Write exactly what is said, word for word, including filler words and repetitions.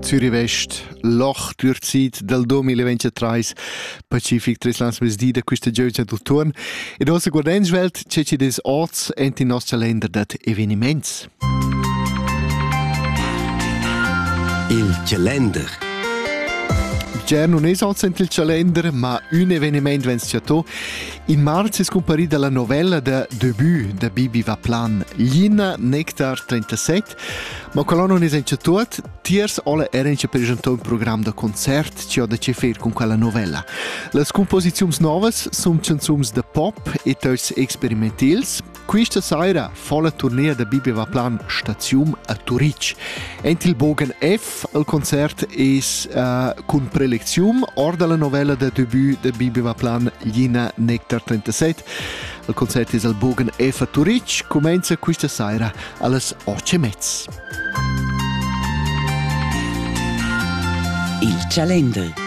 Zürich West, Loch Dürzit del duemilaventitré, Pacific Trislands Mesdida, questa giorgia del turn. E dosa guardenswelt c'è ci des orts ent in nostra kalender dat eveniments. Il calender. Già non è soltanto il calender, ma un eveniment venciato. In marzo è scomparita la novella de debut de Bibi Vaplan, Glina Nectar trentasette, ma quello non è tutto. Tiers alle erano presentato un programma de concert che ha da fare con quella novella. Le composizioni nuove sono canzoni de pop e tals experimentals. Questa sera fa la tournée de Bibi Vaplan Station a Turic. Ent il Bogen F, il concert è uh, con prelezione, or della novella de debut de Bibi Vaplan, Glina Nectar trentasette. Il concert è al Bogen F a Turic, comincia questa sera alle otto e mezza. Il calender.